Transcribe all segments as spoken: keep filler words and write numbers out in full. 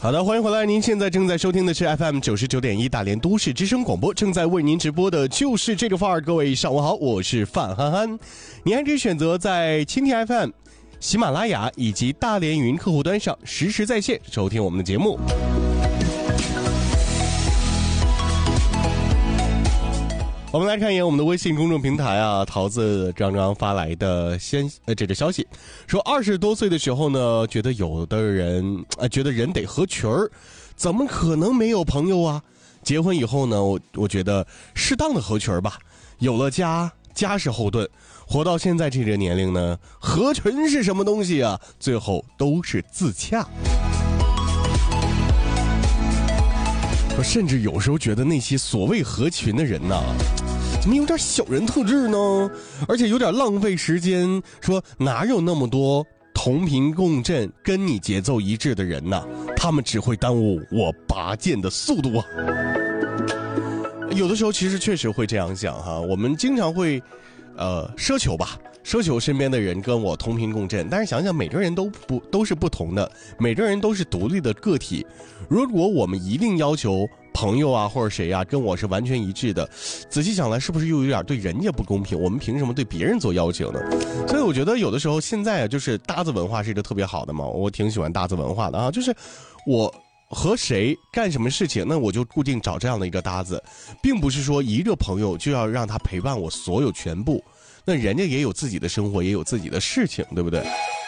好的，欢迎回来！您现在正在收听的是 F M 九十九点一大连都市之声广播，正在为您直播的就是这个范儿。各位上午好，我是范憨憨。您还可以选择在蜻蜓 F M、喜马拉雅以及大连云客户端上实时在线收听我们的节目。我们来看一眼我们的微信公众平台啊，桃子刚刚发来的先呃这个消息，说二十多岁的时候呢，觉得有的人呃觉得人得合群儿，怎么可能没有朋友啊？结婚以后呢，我我觉得适当的合群儿吧，有了家，家是后盾。活到现在这个年龄呢，合群是什么东西啊？最后都是自洽。我甚至有时候觉得那些所谓合群的人呐，怎么有点小人特质呢？而且有点浪费时间。说哪有那么多同频共振、跟你节奏一致的人呢？他们只会耽误我拔剑的速度啊！有的时候其实确实会这样想哈，我们经常会，呃，奢求吧。奢求身边的人跟我同频共振，但是想想每个人都不都是不同的，每个人都是独立的个体。如果我们一定要求朋友啊或者谁啊跟我是完全一致的，仔细想来是不是又有点对人家不公平？我们凭什么对别人做要求呢？所以我觉得有的时候现在啊，就是搭子文化是一个特别好的嘛，我挺喜欢搭子文化的啊，就是我和谁干什么事情，那我就固定找这样的一个搭子，并不是说一个朋友就要让他陪伴我所有全部。那人家也有自己的生活，也有自己的事情，对不对？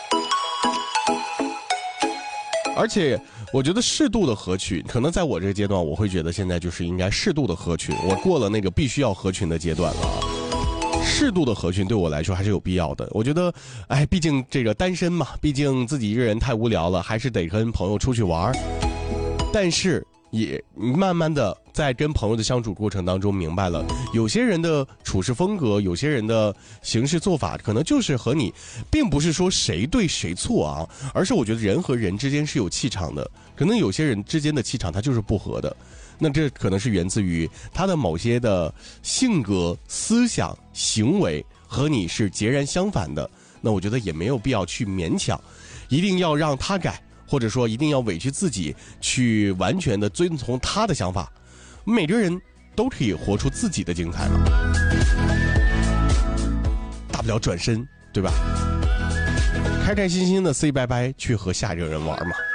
而且我觉得适度的合群，可能在我这个阶段，我会觉得现在就是应该适度的合群，我过了那个必须要合群的阶段了。适度的合群对我来说还是有必要的。我觉得，哎，毕竟这个单身嘛，毕竟自己一个人太无聊了，还是得跟朋友出去玩。但是也慢慢的在跟朋友的相处过程当中明白了，有些人的处事风格，有些人的行事做法可能就是和你并不是说谁对谁错啊，而是我觉得人和人之间是有气场的，可能有些人之间的气场它就是不合的，那这可能是源自于他的某些的性格、思想、行为和你是截然相反的，那我觉得也没有必要去勉强一定要让他改，或者说一定要委屈自己去完全的遵从他的想法。每个人都可以活出自己的精彩嘛，大不了转身，对吧？开开心心的 say 拜拜，去和下一个人玩嘛。